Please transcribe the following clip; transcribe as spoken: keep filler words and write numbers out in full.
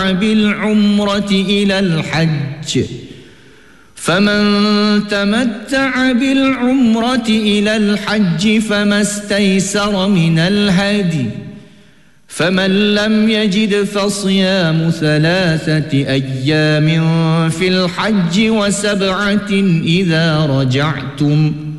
بالعمرة إلى الحج فمن تمتع بالعمرة إلى الحج فما استيسر من الهدي فمن لم يجد فصيام ثلاثة أيام في الحج وسبعة إذا رجعتم